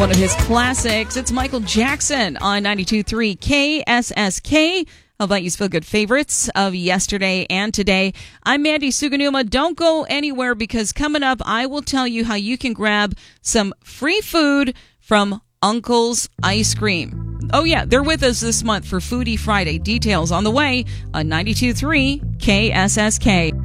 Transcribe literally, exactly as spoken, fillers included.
One of his classics. It's Michael Jackson on ninety-two point three K S S K. I'll invite you to feel good favorites of yesterday and today. I'm Mandy Suganuma. Don't go anywhere because coming up, I will tell you how you can grab some free food from Uncle's Ice Cream. Oh, yeah, they're with us this month for Foodie Friday. Details on the way on ninety-two point three K S S K.